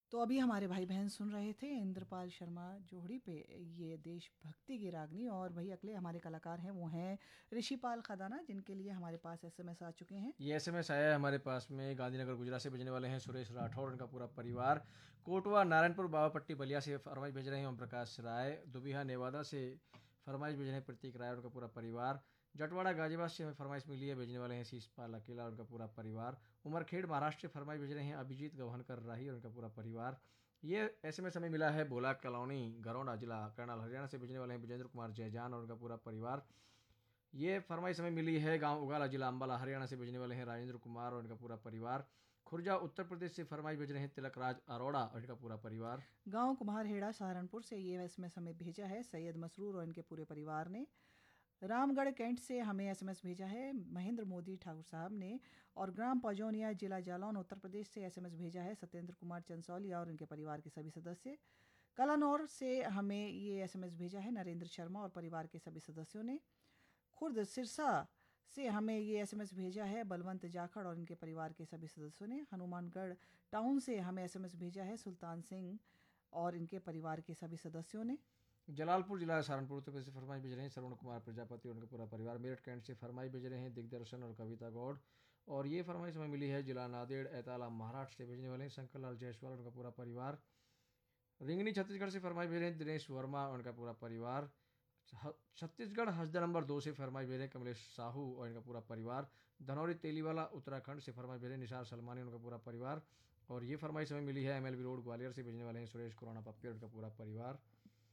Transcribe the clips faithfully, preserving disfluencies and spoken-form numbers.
तो अभी हमारे भाई बहन सुन रहे थे इंद्रपाल शर्मा जोहड़ी पे ये देशभक्ति की रागनी। और भाई अगले हमारे कलाकार हैं वो हैं ऋषिपाल खदाना, जिनके लिए हमारे पास एसएमएस आ चुके हैं। ये एसएमएस आया है हमारे पास में। गांधीनगर गुजरात से भेजने वाले हैं सुरेश राठौर, उनका पूरा परिवार। कोटवा नारायणपुर बाबापट्टी बलिया से फरमाइश भेज रहे हैं ओम प्रकाश राय। दुबिहा नेवादा से फरमाइश भेज रहे हैं प्रतीक राय, उनका पूरा परिवार। जटवाड़ा गाजियाबाद से हमें फरमाइश मिली है, भेजने वाले हैं शीशपाल अकेला, उनका पूरा परिवार। उमरखेड़ महाराष्ट्र से फरमाइश भेज रहे हैं अभिजीत गवहनकर राही, और उनका पूरा परिवार। ये एसएमएस हमें मिला है भोला कॉलोनी गरौंडा जिला करनाल हरियाणा से, भेजने वाले हैं विजेंद्र कुमार जयजान और उनका पूरा परिवार। ये फरमाइश हमें मिली है गांव उगाला जिला अंबाला हरियाणा से, भेजने वाले हैं राजेंद्र कुमार और इनका पूरा परिवार। खुर्जा उत्तर प्रदेश से फरमाइश भेज रहे हैं तिलक राज अरोड़ा और इनका पूरा परिवार। गांव कुम्हारहेड़ा सहारनपुर से ये एसएमएस हमें भेजा है सैयद मसरूर और इनके पूरे परिवार ने। रामगढ़ कैंट से हमें एसएमएस भेजा है महेंद्र मोदी ठाकुर साहब ने। और ग्राम पजौनिया जिला जालौन उत्तर प्रदेश से एसएमएस भेजा है सत्येंद्र कुमार चंसौलिया और इनके परिवार के सभी सदस्य। कलानौर से हमें ये एसएमएस भेजा है नरेंद्र शर्मा और परिवार के सभी सदस्यों ने। खुर्द सिरसा से हमें ये एसएमएस भेजा है बलवंत जाखड़ और इनके परिवार के सभी सदस्यों ने। हनुमानगढ़ टाउन से हमें एसएमएस भेजा है सुल्तान सिंह और इनके परिवार के सभी सदस्यों ने। जलालपुर जिला सहारनपुर उत्तर प्रदेश से फरमाइश भेज रहे हैं श्रवण कुमार प्रजापति और उनका पूरा परिवार। मेरठ कैंट से फरमाइश भेज रहे हैं दिग्दर्शन और कविता गौड़। और ये फरमाइश हमें मिली है जिला नांदेड़ एताला महाराष्ट्र से, भेजने वाले हैं शंकर लाल जायसवाल और उनका पूरा परिवार। रिंगनी छत्तीसगढ़ से फरमाइश भेज रहे हैं दिनेश वर्मा और उनका पूरा परिवार। छत्तीसगढ़ हसदा नंबर दो से फरमाइश भेज रहे हैं कमलेश साहू और इनका पूरा परिवार। धनौरी तेलीवाला उत्तराखंड से फरमाइश भेज रहे हैं निसार सलमानी और उनका पूरा परिवार। और ये फरमाइश हमें मिली है एमएलबी रोड ग्वालियर से, भेजने वाले हैं सुरेश खुराना पप्पी और उनका पूरा परिवार।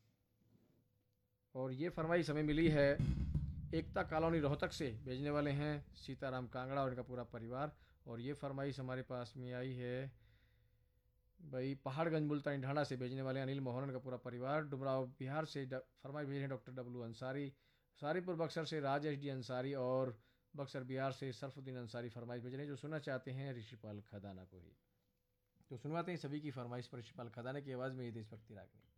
और ये फरमाइश हमें मिली है एकता कॉलोनी रोहतक से, भेजने वाले हैं सीताराम कांगड़ा और इनका पूरा परिवार। और ये फरमाइश हमारे पास में आई है भाई पहाड़गंज मुल्तानी ढांढा से, भेजने वाले अनिल मोहन का पूरा परिवार। डुमराव बिहार से फरमाइश भेजे हैं डॉक्टर डब्लू अंसारी। सारीपुर बक्सर से राज एच डी अंसारी और बक्सर बिहार से सरफुद्दीन अंसारी फरमाइश भेज रहे हैं, जो सुनना चाहते हैं ऋषिपाल खदाना को ही। तो सुनवाते हैं सभी की फरमाइश पर ऋषिपाल खदाना की आवाज़ में ये देशभक्ति रागनी।